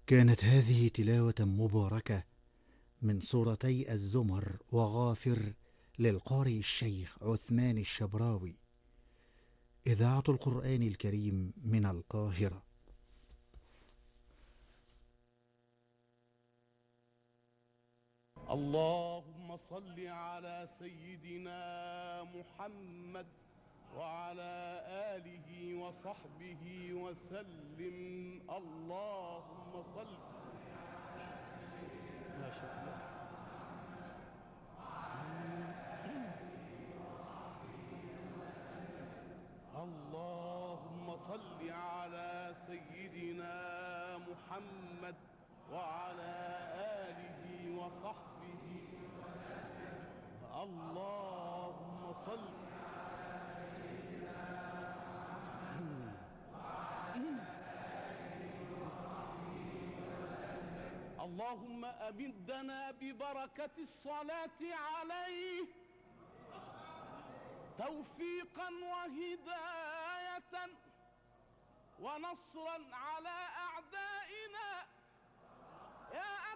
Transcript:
كانت هذه تلاوة مباركة من سورتي الزمر وغافر للقارئ الشيخ عثمان الشبراوي، إذاعة القرآن الكريم من القاهرة. اللهم صل على سيدنا محمد وعلى آله وصحبه وسلم. اللهم صل. ما شاء الله. اللهم صل على سيدنا محمد وعلى آله وصحبه وسلم. اللهم صل. اللهم أمدنا ببركة الصلاة عليه توفيقا وهداية ونصرا على أعدائنا يا